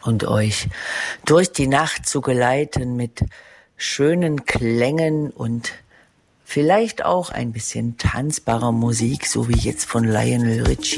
und euch durch die Nacht zu geleiten mit schönen Klängen und vielleicht auch ein bisschen tanzbarer Musik, so wie jetzt von Lionel Richie.